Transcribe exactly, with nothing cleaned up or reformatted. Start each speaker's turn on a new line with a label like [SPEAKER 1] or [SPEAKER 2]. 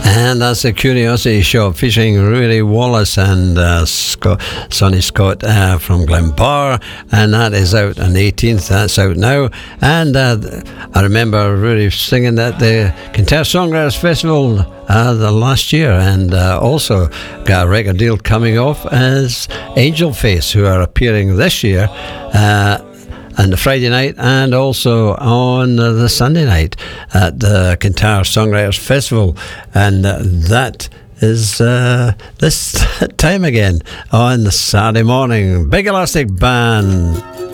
[SPEAKER 1] And that's the Curiosity Shop featuring Rudy Wallace and uh, Scott, Sonny Scott uh, from Glenbar, and that is out on the eighteenth. That's out now. And uh, I remember Rudy singing at the Kintyre Songwriters Festival uh, the last year, and uh, also got a record deal coming off as Angel Face, who are appearing this year. Uh, on the Friday night and also on uh, the Sunday night at the Kintyre Songwriters Festival, and uh, that is uh, this time again on the Saturday morning. Big Elastic Band.